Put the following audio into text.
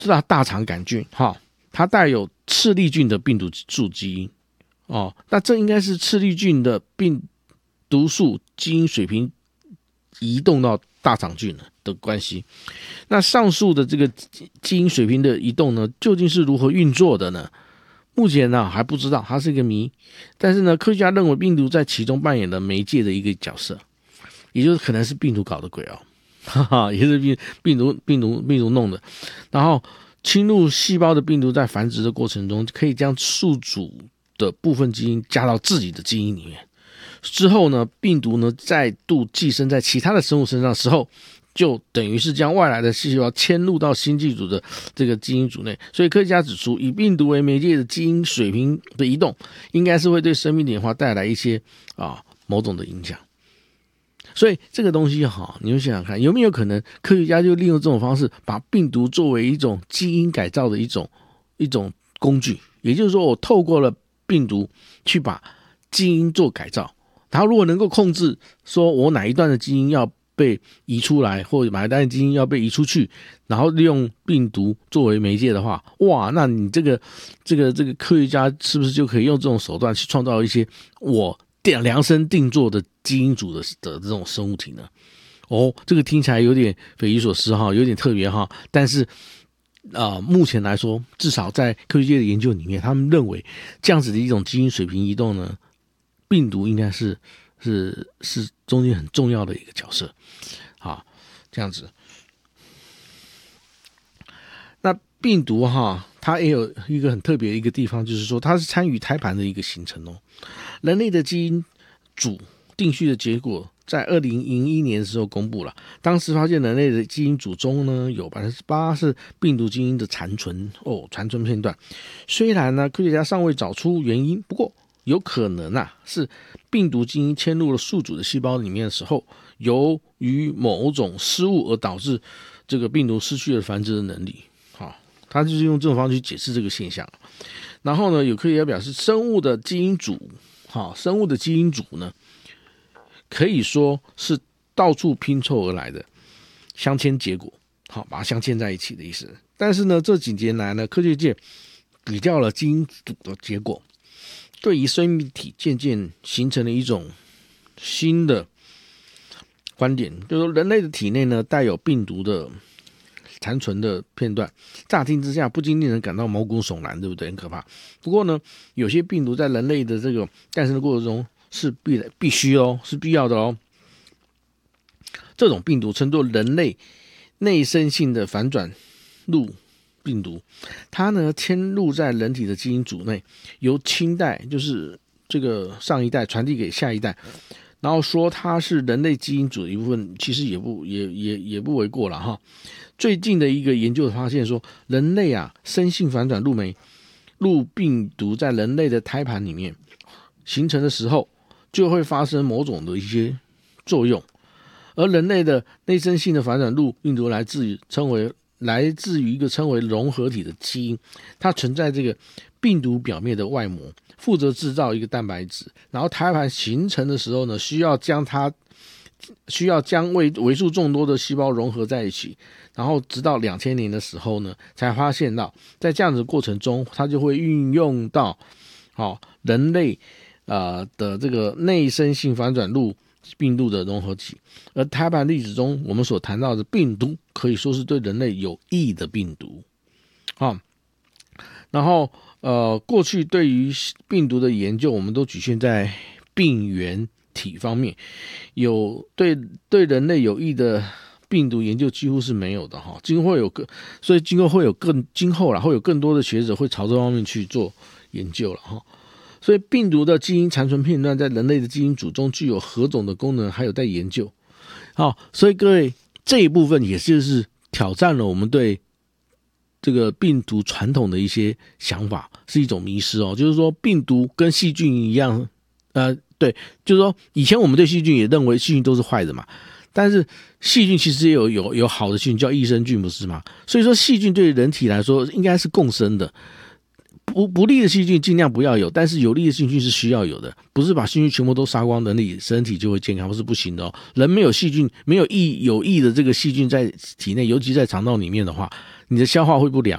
大肠杆菌它带有赤痢菌的病毒素基因那这应该是赤痢菌的病毒素基因水平移动到大肠菌的关系。那上述的这个基因水平的移动呢，究竟是如何运作的呢？目前呢还不知道，它是一个谜。但是呢，科学家认为病毒在其中扮演了媒介的一个角色，也就是可能是病毒搞的鬼也是病毒弄的。然后侵入细胞的病毒在繁殖的过程中，可以将宿主的部分基因加到自己的基因里面。之后呢，病毒呢再度寄生在其他的生物身上的时候，就等于是将外来的细胞迁入到新寄主的这个基因组内。所以科学家指出，以病毒为媒介的基因水平的移动，应该是会对生命演化带来一些某种的影响。所以这个东西你们想想看，有没有可能科学家就利用这种方式，把病毒作为一种基因改造的一种工具？也就是说，我透过了病毒去把基因做改造，然后如果能够控制说我哪一段的基因要被移出来，或者哪一段的基因要被移出去，然后利用病毒作为媒介的话，哇，那你这个科学家是不是就可以用这种手段去创造一些我量身定做的基因组的这种生物体呢？这个听起来有点匪夷所思有点特别但是目前来说，至少在科学界的研究里面，他们认为这样子的一种基因水平移动呢，病毒应该是中间很重要的一个角色。这样子。那病毒它也有一个很特别的一个地方，就是说它是参与胎盘的一个形成人类的基因组定序的结果在2001年的时候公布了，当时发现人类的基因组中呢，有 8% 是病毒基因的残存片段。虽然呢科学家尚未找出原因，不过有可能是病毒基因迁入了宿主的细胞里面的时候，由于某种失误而导致这个病毒失去了繁殖的能力。他就是用这种方式去解释这个现象。然后呢，有科学家表示，生物的基因组呢，可以说是到处拼凑而来的镶嵌结果，把它镶嵌在一起的意思。但是呢，这几年来呢，科学界比较了基因组的结果，对于生命体渐渐形成了一种新的观点，就是说人类的体内呢带有病毒的残存的片段，乍听之下不禁令人感到毛骨悚然，对不对？很可怕。不过呢，有些病毒在人类的这个诞生的过程中是必须是必要的这种病毒称作人类内生性的反转录病毒，它呢迁入在人体的基因组内，由亲代就是这个上一代传递给下一代，然后说它是人类基因组的一部分，其实也不为过了最近的一个研究发现说，人类生性反转录病毒在人类的胎盘里面形成的时候，就会发生某种的一些作用，而人类的内生性的反转录病毒来自于一个称为融合体的基因，它存在这个病毒表面的外膜，负责制造一个蛋白质，然后胎盘形成的时候呢，需要将为数众多的细胞融合在一起，然后直到2000年的时候呢，才发现到在这样子的过程中，它就会运用到人类的这个内生性反转录病毒的融合体。而胎盘例子中我们所谈到的病毒，可以说是对人类有益的病毒然后过去对于病毒的研究，我们都局限在病原体方面，对人类有益的病毒研究几乎是没有的今后会有更多的学者会朝这方面去做研究了所以病毒的基因残存片段在人类的基因组中具有何种的功能，还有待研究所以各位，这一部分也就是挑战了我们对这个病毒传统的一些想法，是一种迷失就是说病毒跟细菌一样对，就是说以前我们对细菌也认为细菌都是坏的嘛，但是细菌其实也有好的细菌叫益生菌，不是吗？所以说细菌对人体来说应该是共生的，不利的细菌尽量不要有，但是有利的细菌是需要有的，不是把细菌全部都杀光，身体就会健康，不是不行的人没有细菌，没有益的这个细菌在体内，尤其在肠道里面的话，你的消化会不良